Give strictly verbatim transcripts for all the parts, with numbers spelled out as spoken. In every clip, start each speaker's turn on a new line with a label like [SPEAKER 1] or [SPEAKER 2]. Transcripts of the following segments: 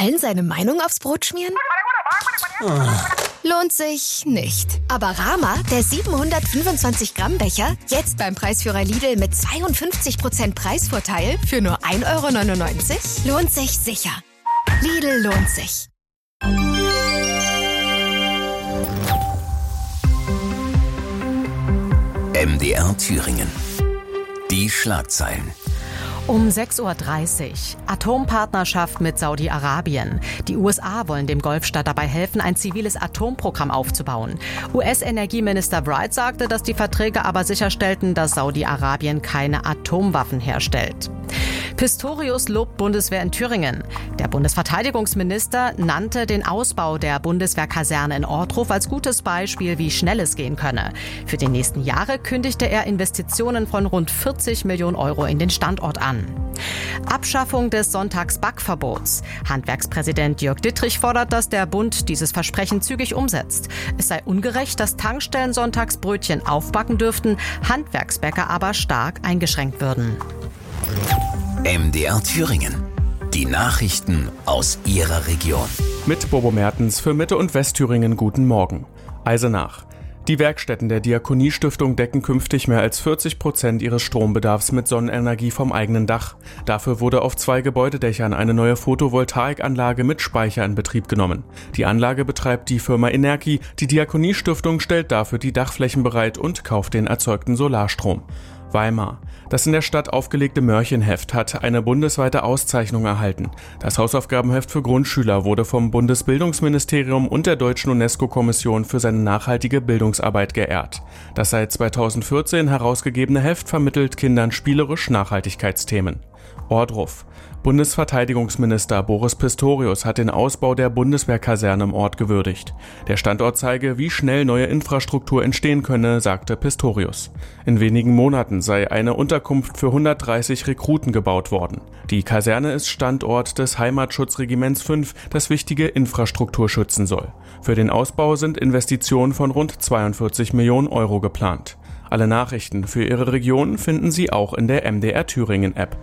[SPEAKER 1] Allen seine Meinung aufs Brot schmieren? Lohnt sich nicht. Aber Rama, der siebenhundertfünfundzwanzig Gramm Becher, jetzt beim Preisführer Lidl mit zweiundfünfzig Prozent Preisvorteil für nur ein Euro neunundneunzig, lohnt sich sicher. Lidl lohnt sich.
[SPEAKER 2] M D R Thüringen. Die Schlagzeilen.
[SPEAKER 3] Um sechs Uhr dreißig. Atompartnerschaft mit Saudi-Arabien. Die U S A wollen dem Golfstaat dabei helfen, ein ziviles Atomprogramm aufzubauen. U S-Energieminister Wright sagte, dass die Verträge aber sicherstellten, dass Saudi-Arabien keine Atomwaffen herstellt. Pistorius lobt Bundeswehr in Thüringen. Der Bundesverteidigungsminister nannte den Ausbau der Bundeswehrkaserne in Ohrdruf als gutes Beispiel, wie schnell es gehen könne. Für die nächsten Jahre kündigte er Investitionen von rund vierzig Millionen Euro in den Standort an. Abschaffung des Sonntagsbackverbots. Handwerkspräsident Jörg Dittrich fordert, dass der Bund dieses Versprechen zügig umsetzt. Es sei ungerecht, dass Tankstellen sonntags Brötchen aufbacken dürften, Handwerksbäcker aber stark eingeschränkt würden.
[SPEAKER 2] M D R Thüringen. Die Nachrichten aus Ihrer Region.
[SPEAKER 4] Mit Bobo Mertens für Mitte- und Westthüringen guten Morgen. Eisenach. Die Werkstätten der Diakoniestiftung decken künftig mehr als vierzig Prozent ihres Strombedarfs mit Sonnenenergie vom eigenen Dach. Dafür wurde auf zwei Gebäudedächern eine neue Photovoltaikanlage mit Speicher in Betrieb genommen. Die Anlage betreibt die Firma Energie, die Diakoniestiftung stellt dafür die Dachflächen bereit und kauft den erzeugten Solarstrom. Weimar. Das in der Stadt aufgelegte Mörchenheft hat eine bundesweite Auszeichnung erhalten. Das Hausaufgabenheft für Grundschüler wurde vom Bundesbildungsministerium und der Deutschen UNESCO-Kommission für seine nachhaltige Bildungsarbeit geehrt. Das seit zweitausendvierzehn herausgegebene Heft vermittelt Kindern spielerisch Nachhaltigkeitsthemen. Ohrdruf. Bundesverteidigungsminister Boris Pistorius hat den Ausbau der Bundeswehrkaserne im Ort gewürdigt. Der Standort zeige, wie schnell neue Infrastruktur entstehen könne, sagte Pistorius. In wenigen Monaten sei eine Unterkunft für hundertdreißig Rekruten gebaut worden. Die Kaserne ist Standort des Heimatschutzregiments fünf, das wichtige Infrastruktur schützen soll. Für den Ausbau sind Investitionen von rund zweiundvierzig Millionen Euro geplant. Alle Nachrichten für Ihre Region finden Sie auch in der M D R Thüringen App.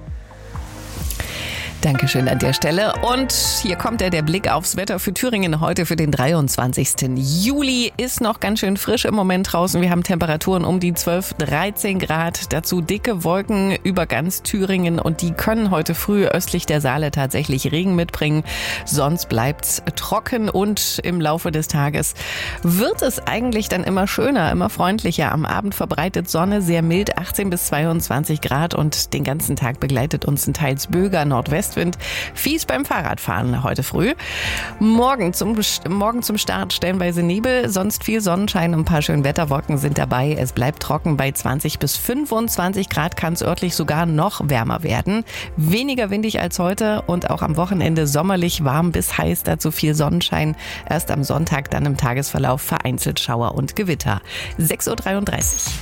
[SPEAKER 5] Dankeschön an der Stelle. Und hier kommt er, der Blick aufs Wetter für Thüringen heute für den dreiundzwanzigsten Juli. Ist noch ganz schön frisch im Moment draußen. Wir haben Temperaturen um die zwölf, dreizehn Grad. Dazu dicke Wolken über ganz Thüringen und die können heute früh östlich der Saale tatsächlich Regen mitbringen. Sonst bleibt's trocken und im Laufe des Tages wird es eigentlich dann immer schöner, immer freundlicher. Am Abend verbreitet Sonne, sehr mild, achtzehn bis zweiundzwanzig Grad und den ganzen Tag begleitet uns ein teils böiger Nordwest. Wind. Fies beim Fahrradfahren heute früh. Morgen zum, morgen zum Start stellenweise Nebel, sonst viel Sonnenschein und ein paar schöne Wetterwolken sind dabei. Es bleibt trocken bei zwanzig bis fünfundzwanzig Grad, kann es örtlich sogar noch wärmer werden. Weniger windig als heute und auch am Wochenende sommerlich warm bis heiß, dazu viel Sonnenschein. Erst am Sonntag dann im Tagesverlauf vereinzelt Schauer und Gewitter. sechs Uhr dreiunddreißig.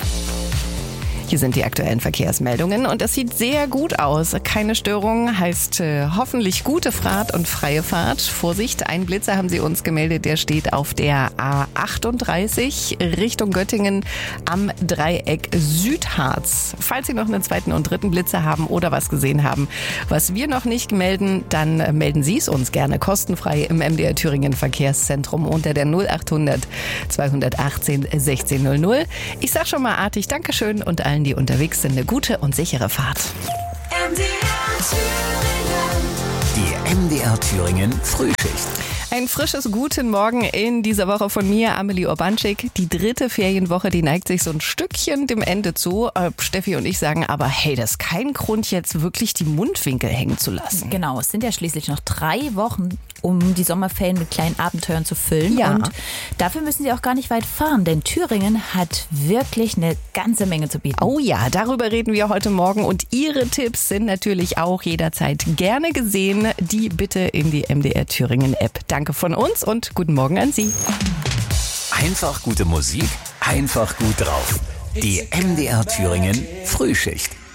[SPEAKER 5] Hier sind die aktuellen Verkehrsmeldungen und es sieht sehr gut aus. Keine Störung heißt äh, hoffentlich gute Fahrt und freie Fahrt. Vorsicht, ein Blitzer haben Sie uns gemeldet, der steht auf der A achtunddreißig Richtung Göttingen am Dreieck Südharz. Falls Sie noch einen zweiten und dritten Blitzer haben oder was gesehen haben, was wir noch nicht melden, dann äh, melden Sie es uns gerne kostenfrei im M D R Thüringen Verkehrszentrum unter der null achthundert zweihundertachtzehn sechzehn null null. Ich sag schon mal artig Dankeschön und allen, die unterwegs sind, eine gute und sichere Fahrt.
[SPEAKER 2] M D R Thüringen. Die M D R Thüringen Frühschicht.
[SPEAKER 5] Ein frisches Guten Morgen in dieser Woche von mir, Amelie Urbanczyk. Die dritte Ferienwoche, die neigt sich so ein Stückchen dem Ende zu. Äh, Steffi und ich sagen aber, hey, das ist kein Grund, jetzt wirklich die Mundwinkel hängen zu lassen.
[SPEAKER 6] Genau, es sind ja schließlich noch drei Wochen, um die Sommerferien mit kleinen Abenteuern zu füllen.
[SPEAKER 5] Ja.
[SPEAKER 6] Und dafür müssen Sie auch gar nicht weit fahren, denn Thüringen hat wirklich eine ganze Menge zu bieten.
[SPEAKER 5] Oh ja, darüber reden wir heute Morgen und Ihre Tipps sind natürlich auch jederzeit gerne gesehen. Die bitte in die M D R Thüringen App. Danke von uns und guten Morgen an Sie.
[SPEAKER 2] Einfach gute Musik, einfach gut drauf. Die M D R Thüringen Frühschicht.